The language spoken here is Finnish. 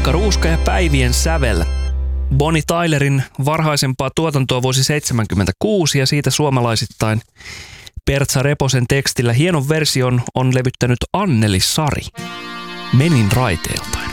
Pekka Ruuska ja Päivien sävel. Bonnie Tylerin varhaisempaa tuotantoa vuosi 1976 ja siitä suomalaisittain Pertsa Reposen tekstillä hienon version on levyttänyt Anneli Sari. Menin raiteiltaan.